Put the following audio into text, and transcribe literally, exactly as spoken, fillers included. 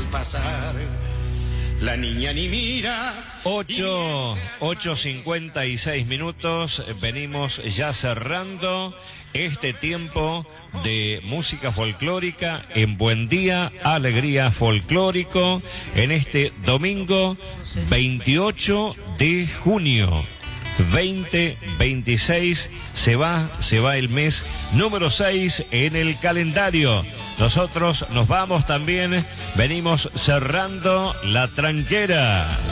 al pasar. La niña ni mira. ocho, ocho cincuenta y seis minutos, venimos ya cerrando este tiempo de música folclórica en Buen Día, Alegría Folclórico, en este domingo veintiocho de junio. veinte veintiséis se va, se va el mes número seis en el calendario. Nosotros nos vamos también, venimos cerrando la tranquera.